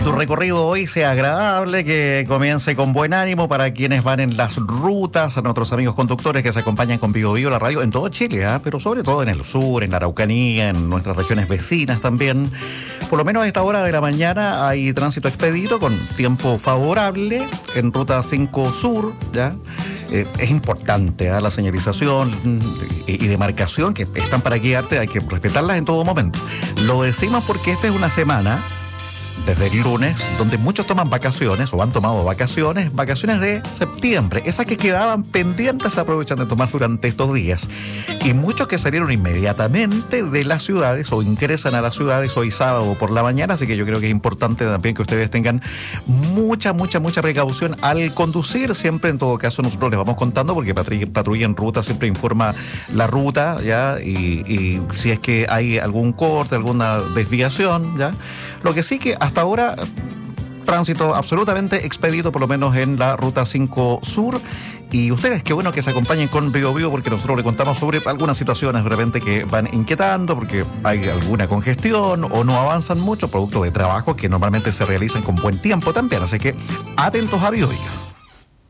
tu recorrido hoy sea agradable, que comience con buen ánimo para quienes van en las rutas, a nuestros amigos conductores que se acompañan con Vivo Vivo la radio en todo Chile, pero sobre todo en el sur, en la Araucanía, en nuestras regiones vecinas también. Por lo menos a esta hora de la mañana hay tránsito expedito con tiempo favorable en Ruta 5 Sur, ¿ya? Es importante la señalización y demarcación que están para guiarte, hay que respetarlas en todo momento. Lo decimos porque esta es una semana, desde el lunes, donde muchos toman vacaciones o han tomado vacaciones de septiembre. Esas que quedaban pendientes se aprovechan de tomar durante estos días. Y muchos que salieron inmediatamente de las ciudades o ingresan a las ciudades hoy sábado por la mañana. Así que yo creo que es importante también que ustedes tengan mucha precaución al conducir. Siempre, en todo caso, nosotros les vamos contando porque Patrulla en Ruta siempre informa la ruta, ¿ya? Y si es que hay algún corte, alguna desviación, ¿ya? Lo que sí que hasta ahora, tránsito absolutamente expedito, por lo menos en la Ruta 5 Sur. Y ustedes, qué bueno que se acompañen con Vivo Vivo, porque nosotros le contamos sobre algunas situaciones de repente que van inquietando, porque hay alguna congestión o no avanzan mucho, producto de trabajos que normalmente se realizan con buen tiempo también. Así que atentos a Vivo Vivo.